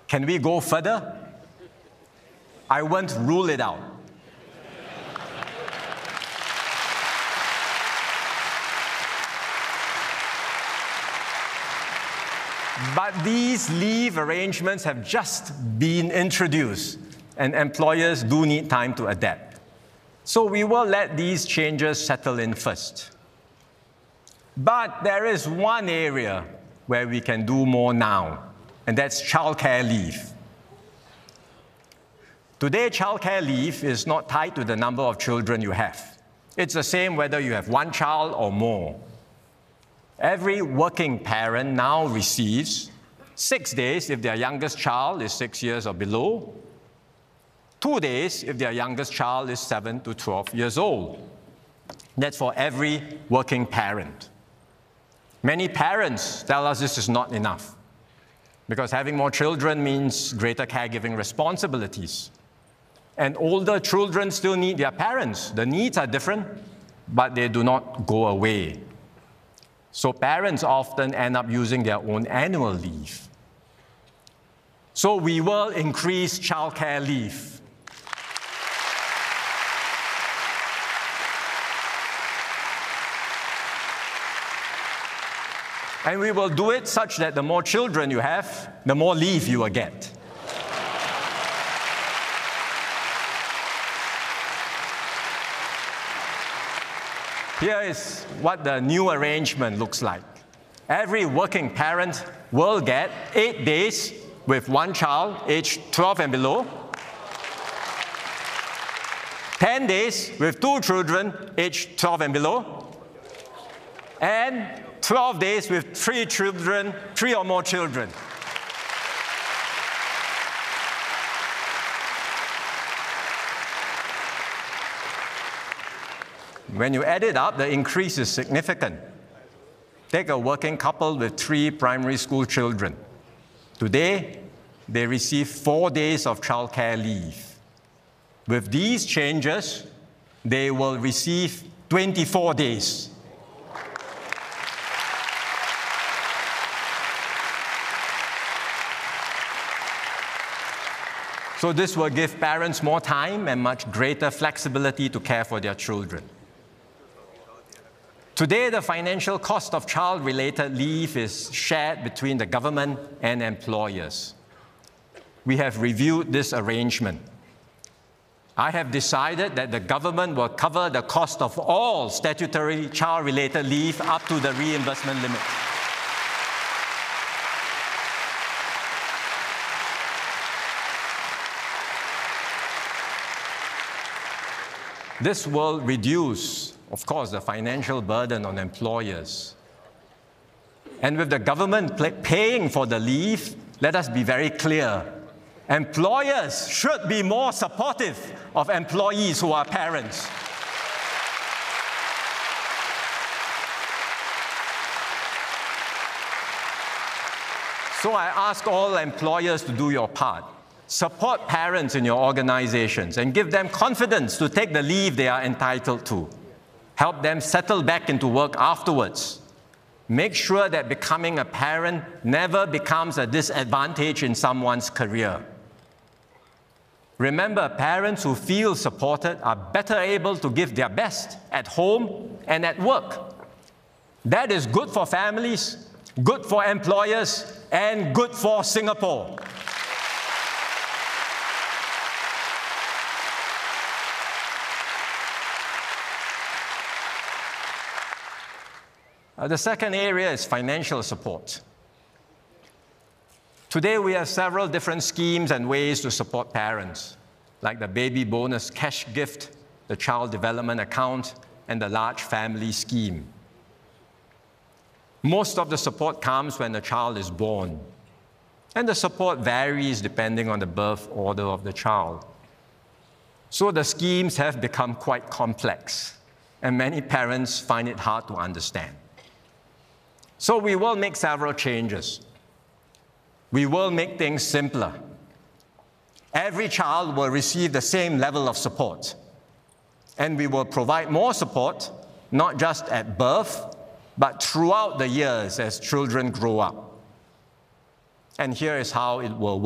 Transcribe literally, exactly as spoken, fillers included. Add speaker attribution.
Speaker 1: Can we go further? I won't rule it out. But these leave arrangements have just been introduced, and employers do need time to adapt. So we will let these changes settle in first. But there is one area where we can do more now, and that's childcare leave. Today, childcare leave is not tied to the number of children you have. It's the same whether you have one child or more. Every working parent now receives six days if their youngest child is six years or below, two days if their youngest child is seven to twelve years old. That's for every working parent. Many parents tell us this is not enough because having more children means greater caregiving responsibilities. And older children still need their parents. The needs are different, but they do not go away. So parents often end up using their own annual leave. So we will increase childcare leave. And we will do it such that the more children you have, the more leave you will get. Here is what the new arrangement looks like. Every working parent will get eight days with one child, aged twelve and below, ten days with two children, aged twelve and below, and twelve days with three children, three or more children. When you add it up, the increase is significant. Take a working couple with three primary school children. Today, they receive four days of childcare leave. With these changes, they will receive twenty-four days. So this will give parents more time and much greater flexibility to care for their children. Today, the financial cost of child-related leave is shared between the government and employers. We have reviewed this arrangement. I have decided that the government will cover the cost of all statutory child-related leave up to the reimbursement limit. This will reduce, of course, the financial burden on employers. And with the government paying for the leave, let us be very clear. Employers should be more supportive of employees who are parents. So I ask all employers to do your part. Support parents in your organizations and give them confidence to take the leave they are entitled to. Help them settle back into work afterwards. Make sure that becoming a parent never becomes a disadvantage in someone's career. Remember, parents who feel supported are better able to give their best at home and at work. That is good for families, good for employers, and good for Singapore. Uh, the second area is financial support. Today, we have several different schemes and ways to support parents, like the baby bonus cash gift, the child development account, and the large family scheme. Most of the support comes when the child is born, and the support varies depending on the birth order of the child. So the schemes have become quite complex, and many parents find it hard to understand. So we will make several changes. We will make things simpler. Every child will receive the same level of support. And we will provide more support, not just at birth, but throughout the years as children grow up. And here is how it will work.